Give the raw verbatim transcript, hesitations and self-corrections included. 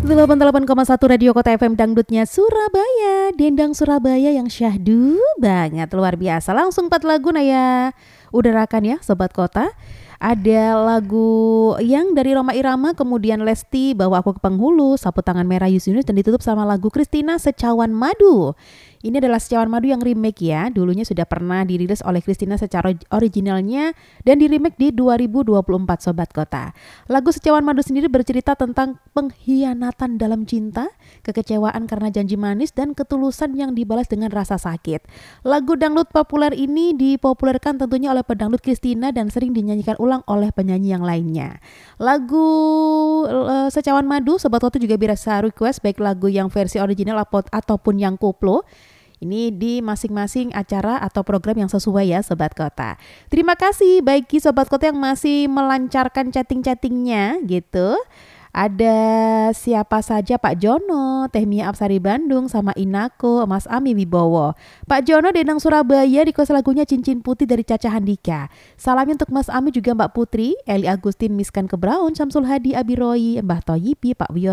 delapan puluh delapan koma satu Radio Kota F M Dangdutnya Surabaya. Dendang Surabaya yang syahdu banget, luar biasa. Langsung empat lagu Naya udarakan ya Sobat Kota. Ada lagu yang dari Rhoma Irama, kemudian Lesti Bawa Aku ke Penghulu, Sapu Tangan Merah Yustinus, dan ditutup sama lagu Christina Secawan Madu. Ini adalah Secawan Madu yang remake ya. Dulunya sudah pernah dirilis oleh Christina secara originalnya dan di remake di dua ribu dua puluh empat Sobat Kota. Lagu Secawan Madu sendiri bercerita tentang pengkhianatan dalam cinta, kekecewaan karena janji manis, dan ketulusan yang dibalas dengan rasa sakit. Lagu dangdut populer ini dipopulerkan tentunya oleh pedangdut Christina dan sering dinyanyikan ulang oleh penyanyi yang lainnya. Lagu uh, Secawan Madu Sobat Kota juga bisa request baik lagu yang versi original ataupun yang koplo. Ini di masing-masing acara atau program yang sesuai ya Sobat Kota. Terima kasih bagi Sobat Kota yang masih melancarkan chatting-chattingnya gitu. Ada siapa saja, Pak Jono, Teh Mia Apsari Bandung, sama Inako, Mas Ami Wibowo. Pak Jono Dendang Surabaya request lagunya Cincin Putih dari Caca Handika. Salamnya untuk Mas Ami juga Mbak Putri, Eli Agustin, Miskan Kebraun, Samsul Hadi, Abi Roy, Mbah Toyipi, Pak Wio